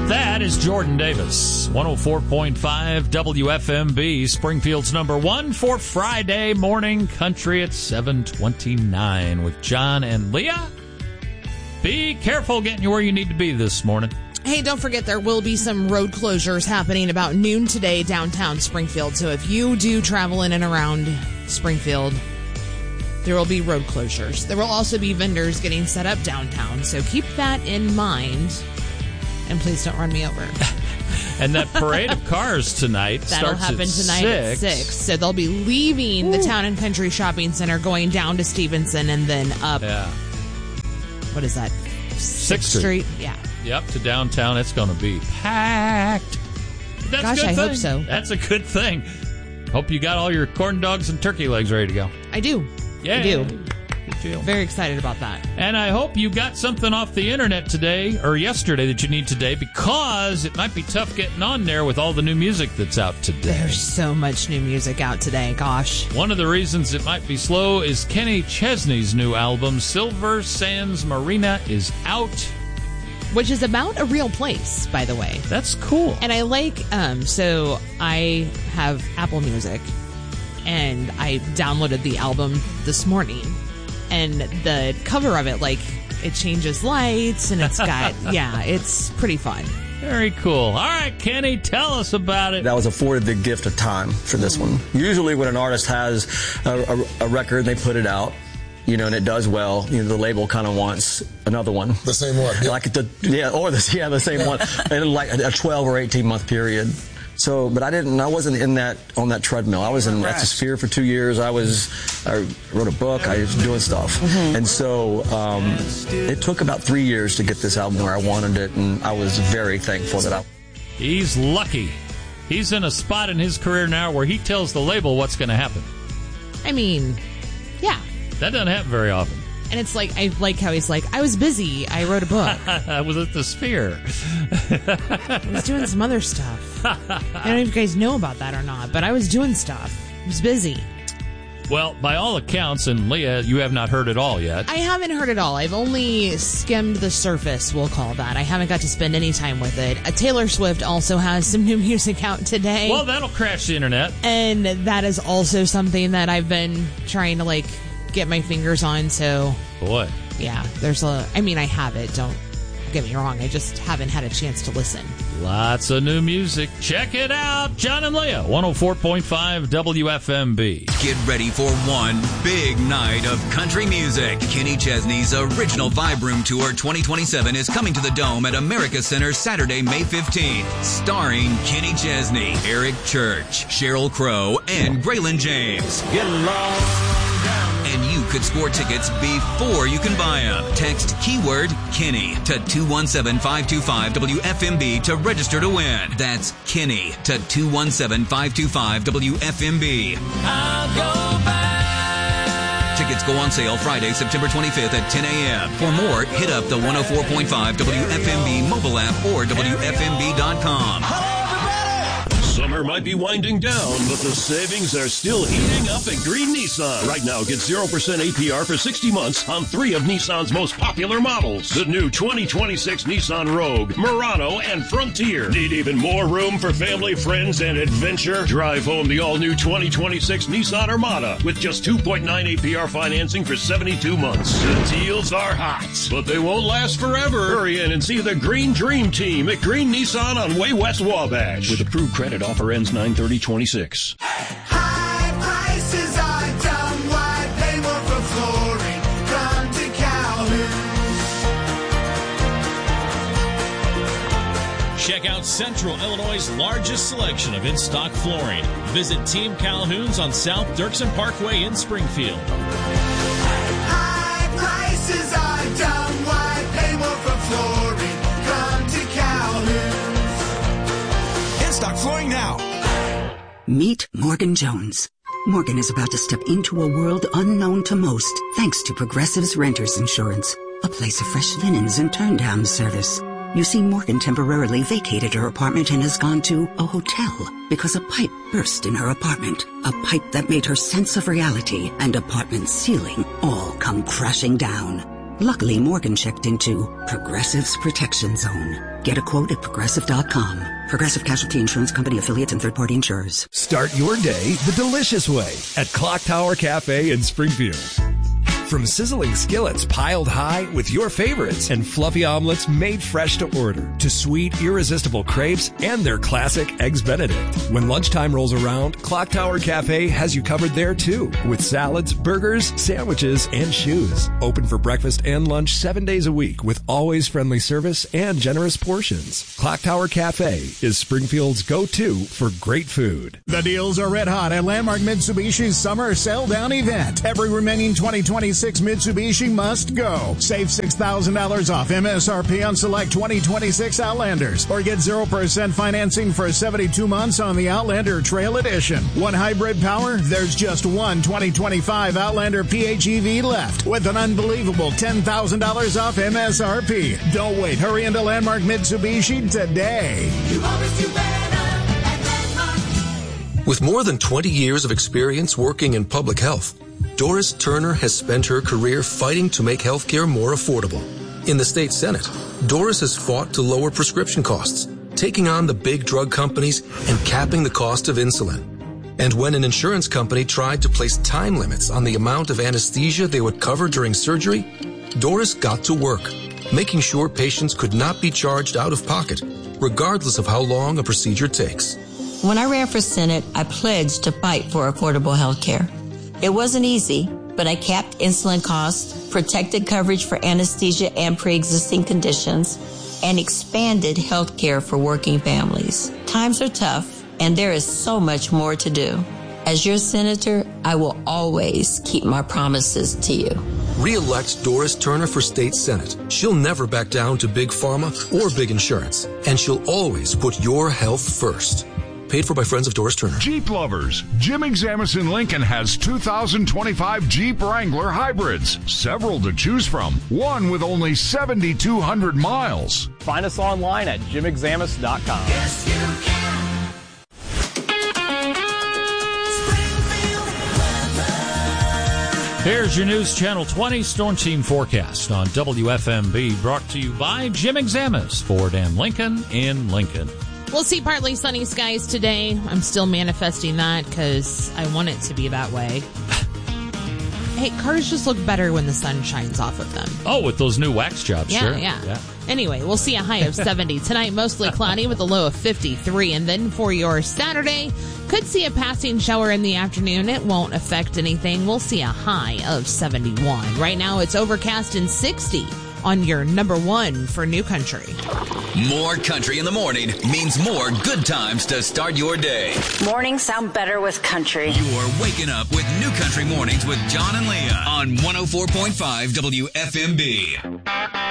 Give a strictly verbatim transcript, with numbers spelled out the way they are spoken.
That is Jordan Davis. one oh four point five W F M B, Springfield's number one for Friday morning country at seven twenty-nine with John and Leah. Be careful getting you where you need to be this morning. Hey, don't forget there will be some road closures happening about noon today downtown Springfield. So if you do travel in and around Springfield, there will be road closures. There will also be vendors getting set up downtown. So keep that in mind. And please don't run me over. And that parade of cars tonight That'll starts happen at tonight six. at six. So they'll be leaving Ooh. the Town and Country Shopping Center, going down to Stevenson, and then up. Yeah. What is that? Sixth Street. Street? Yeah. Yep, to downtown. It's going to be packed. That's Gosh, a good I thing. hope so. That's a good thing. Hope you got all your corn dogs and turkey legs ready to go. I do. Yeah. I do. Very excited about that. And I hope you got something off the internet today or yesterday that you need today, because it might be tough getting on there with all the new music that's out today. There's so much new music out today. Gosh. One of the reasons it might be slow is Kenny Chesney's new album, Silver Sands Marina, is out. Which is about a real place, by the way. That's cool. And I like, um, so I have Apple Music, and I downloaded the album this morning. And the cover of it, like, it changes lights, and it's got, yeah, it's pretty fun. Very cool. All right, Kenny, tell us about it. I was afforded the gift of time for this one. Usually when an artist has a, a, a record, they put it out, you know, and it does well, you know, the label kind of wants another one. The same one. Yep. Like the, yeah, or the, yeah, the same one. In like a twelve or eighteen month period. So, but I didn't, I wasn't in that, on that treadmill. I was in Ethisphere for two years. I was, I wrote a book. I was doing stuff. Mm-hmm. And so, um, it took about three years to get this album where I wanted it. And I was very thankful that I... He's lucky. He's in a spot in his career now where he tells the label what's going to happen. I mean, yeah. That doesn't happen very often. And it's like, I like how he's like, I was busy. I wrote a book. I was at the Sphere. I was doing some other stuff. I don't know if you guys know about that or not, but I was doing stuff. I was busy. Well, by all accounts, and Leah, you have not heard it all yet. I haven't heard it all. I've only skimmed the surface, we'll call that. I haven't got to spend any time with it. Uh, Taylor Swift also has some new music out today. Well, that'll crash the internet. And that is also something that I've been trying to, like, get my fingers on, so... Boy. Yeah, there's a... I mean, I have it, don't get me wrong. I just haven't had a chance to listen. Lots of new music. Check it out. John and Leah, one oh four point five W F M B. Get ready for one big night of country music. Kenny Chesney's original Vibe Room Tour twenty twenty-seven is coming to the Dome at America Center Saturday, May fifteenth. Starring Kenny Chesney, Eric Church, Sheryl Crow, and Braylon James. Get along. And you could score tickets before you can buy them. Text keyword Kenny to two one seven, five two five, W F M B to register to win. That's Kenny to two one seven, five two five, W F M B. I'll go back. Tickets go on sale Friday, September twenty-fifth at ten a.m. For more, hit up the one oh four point five W F M B mobile app or W F M B dot com. Summer might be winding down, but the savings are still heating up at Green Nissan. Right now, get zero percent A P R for sixty months on three of Nissan's most popular models. The new twenty twenty-six Nissan Rogue, Murano, and Frontier. Need even more room for family, friends, and adventure? Drive home the all-new twenty twenty-six Nissan Armada with just two point nine A P R financing for seventy-two months. The deals are hot, but they won't last forever. Hurry in and see the Green Dream Team at Green Nissan on Way West Wabash. With approved credit, offer ends nine thirty twenty-six. High prices are dumb. Why pay more for flooring? Come to Calhoun. Check out Central Illinois' largest selection of in-stock flooring. Visit Team Calhoun's on South Dirksen Parkway in Springfield. High prices are dumb. Why pay more for flooring? Come to Calhoun's. In-stock flooring now. Meet Morgan Jones. Morgan is about to step into a world unknown to most, thanks to Progressive's Renters Insurance, a place of fresh linens and turn-down service. You see, Morgan temporarily vacated her apartment and has gone to a hotel because a pipe burst in her apartment, a pipe that made her sense of reality and apartment ceiling all come crashing down. Luckily, Morgan checked into Progressive's Protection Zone. Get a quote at Progressive dot com. Progressive Casualty Insurance Company, affiliates, and third-party insurers. Start your day the delicious way at Clock Tower Cafe in Springfield. From sizzling skillets piled high with your favorites and fluffy omelets made fresh to order, to sweet, irresistible crepes and their classic Eggs Benedict. When lunchtime rolls around, Clock Tower Cafe has you covered there too, with salads, burgers, sandwiches, and shoes. Open for breakfast and lunch seven days a week with always friendly service and generous portions. Clock Tower Cafe is Springfield's go-to for great food. The deals are red hot at Landmark Mitsubishi's summer sell down event. Every remaining twenty twenty-six Mitsubishi must go. Save six thousand dollars off M S R P on select twenty twenty-six Outlanders, or get zero percent financing for seventy-two months on the Outlander Trail Edition. One hybrid power? There's just one twenty twenty-five Outlander P H E V left with an unbelievable ten thousand dollars off M S R P. Don't wait. Hurry into Landmark Mitsubishi today. You always do better at Landmark. With more than twenty years of experience working in public health, Doris Turner has spent her career fighting to make healthcare more affordable. In the state Senate, Doris has fought to lower prescription costs, taking on the big drug companies and capping the cost of insulin. And when an insurance company tried to place time limits on the amount of anesthesia they would cover during surgery, Doris got to work, making sure patients could not be charged out of pocket, regardless of how long a procedure takes. When I ran for Senate, I pledged to fight for affordable health care. It wasn't easy, but I capped insulin costs, protected coverage for anesthesia and pre-existing conditions, and expanded health care for working families. Times are tough, and there is so much more to do. As your senator, I will always keep my promises to you. Re-elect Doris Turner for State Senate. She'll never back down to big pharma or big insurance, and she'll always put your health first. Paid for by friends of Doris Turner. Jeep lovers, Jim Examison Lincoln has two thousand twenty-five Jeep Wrangler hybrids. Several to choose from. One with only seventy-two hundred miles. Find us online at jim examus dot com. Yes, you can. Here's your News Channel twenty Storm Team forecast on W F M B, brought to you by Jim Examus, Ford and Lincoln in Lincoln. We'll see partly sunny skies today. I'm still manifesting that because I want it to be that way. Hey, cars just look better when the sun shines off of them. Oh, with those new wax jobs, yeah, sure. Yeah, yeah. Anyway, we'll see a high of seventy. Tonight, mostly cloudy with a low of fifty-three. And then for your Saturday, could see a passing shower in the afternoon. It won't affect anything. We'll see a high of seventy-one. Right now, it's overcast and sixty on your number one for New Country. More country in the morning means more good times to start your day. Mornings sound better with country. You're waking up with New Country Mornings with John and Leah on one oh four point five W F M B.